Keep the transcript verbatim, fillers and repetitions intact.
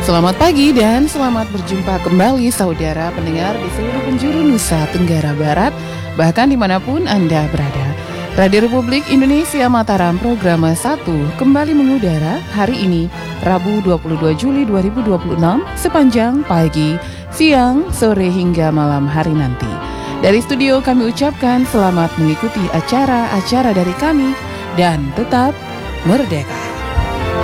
Selamat pagi dan selamat berjumpa kembali saudara pendengar di seluruh penjuru Nusa Tenggara Barat, bahkan dimanapun Anda berada. Radio Republik Indonesia Mataram Program satu kembali mengudara hari ini, Rabu dua puluh dua Juli dua ribu dua puluh enam, sepanjang pagi, siang, sore hingga malam hari nanti. Dari studio kami ucapkan selamat mengikuti acara-acara dari kami dan tetap merdeka.